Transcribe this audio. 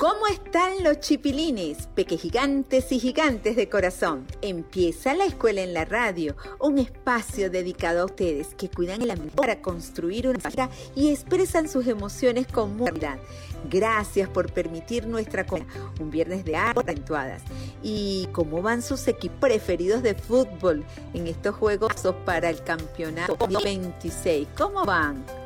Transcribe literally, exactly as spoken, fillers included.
¿Cómo están los chipilines, pequegigantes y gigantes de corazón? Empieza la escuela en la radio, un espacio dedicado a ustedes que cuidan el ambiente para construir una familia y expresan sus emociones con mucha. Gracias por permitir nuestra comunidad, un viernes de aventuadas. ¿Y cómo van sus equipos preferidos de fútbol en estos juegos para el campeonato veintiséis? ¿Cómo van?